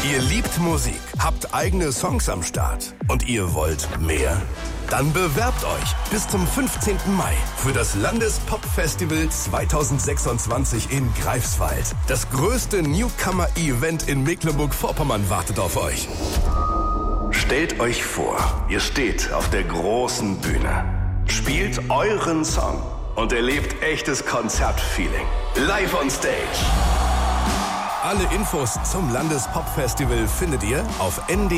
Ihr liebt Musik, habt eigene Songs am Start und ihr wollt mehr? Dann bewerbt euch bis zum 15. Mai für das Landespop-Festival 2026 in Greifswald. Das größte Newcomer-Event in Mecklenburg-Vorpommern wartet auf euch. Stellt euch vor, ihr steht auf der großen Bühne, spielt euren Song und erlebt echtes Konzertfeeling. Live on Stage. Alle Infos zum Landespop-Festival findet ihr auf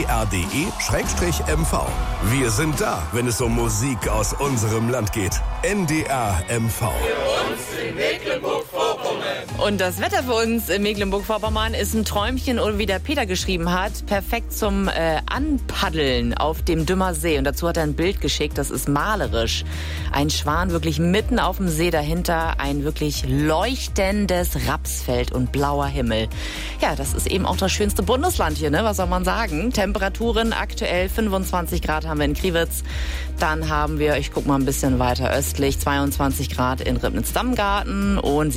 ndr.de/mv. Wir sind da, wenn es um Musik aus unserem Land geht. NDR MV. Für uns in Mecklenburg-Vorpommern. Und das Wetter für uns in Mecklenburg-Vorpommern ist ein Träumchen, oder wie der Peter geschrieben hat, perfekt zum Anpaddeln auf dem Dümmer See. Und dazu hat er ein Bild geschickt, das ist malerisch. Ein Schwan wirklich mitten auf dem See, dahinter ein wirklich leuchtendes Rapsfeld und blauer Himmel. Ja, das ist eben auch das schönste Bundesland hier, ne? Was soll man sagen? Temperaturen aktuell 25 Grad haben wir in Kriwitz. Dann haben wir, ich guck mal ein bisschen weiter östlich, 22 Grad in Ribnitz-Dammgarten und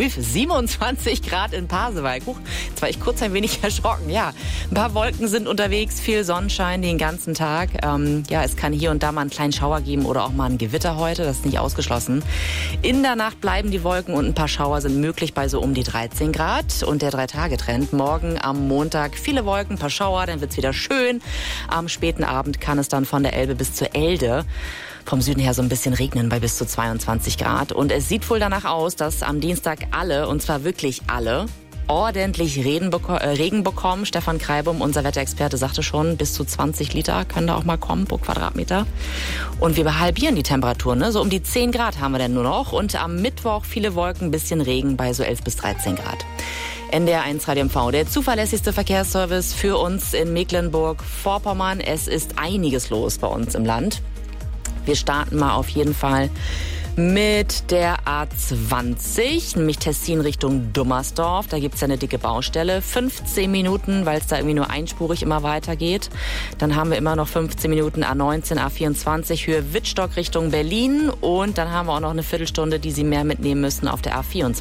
27 Grad in Pasewalk. Jetzt war ich kurz ein wenig erschrocken. Ja, ein paar Wolken sind unterwegs, viel Sonnenschein den ganzen Tag. Ja, es kann hier und da mal einen kleinen Schauer geben oder auch mal ein Gewitter heute. Das ist nicht ausgeschlossen. In der Nacht bleiben die Wolken und ein paar Schauer sind möglich bei so um die 13 Grad. Und der 3-Tage-Trend. Morgen am Montag viele Wolken, ein paar Schauer, dann wird's wieder schön. Am späten Abend kann es dann von der Elbe bis zur Elde vom Süden her so ein bisschen regnen bei bis zu 22 Grad. Und es sieht wohl danach aus, dass am Dienstag alle, und zwar wirklich alle, ordentlich Regen bekommen. Stefan Kreibum, unser Wetterexperte, sagte schon, bis zu 20 Liter können da auch mal kommen pro Quadratmeter. Und wir halbieren die Temperatur, ne? So um die 10 Grad haben wir denn nur noch. Und am Mittwoch viele Wolken, bisschen Regen bei so 11 bis 13 Grad. NDR 1 Radio MV, der zuverlässigste Verkehrsservice für uns in Mecklenburg-Vorpommern. Es ist einiges los bei uns im Land. Wir starten mal auf jeden Fall mit der A20, nämlich Tessin Richtung Dummersdorf. Da gibt's ja eine dicke Baustelle. 15 Minuten, weil es da irgendwie nur einspurig immer weitergeht. Dann haben wir immer noch 15 Minuten A19, A24, Höhe Wittstock Richtung Berlin. Und dann haben wir auch noch eine Viertelstunde, die Sie mehr mitnehmen müssen auf der A24.